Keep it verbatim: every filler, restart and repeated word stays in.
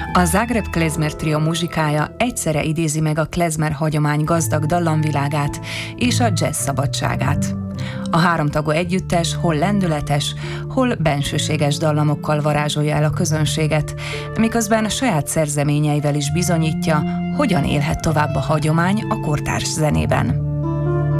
A Zagreb Klezmer Trio muzsikája egyszerre idézi meg a klezmer hagyomány gazdag dallamvilágát és a jazz szabadságát. A háromtagú együttes hol lendületes, hol bensőséges dallamokkal varázsolja el a közönséget, miközben saját szerzeményeivel is bizonyítja, hogyan élhet tovább a hagyomány a kortárs zenében.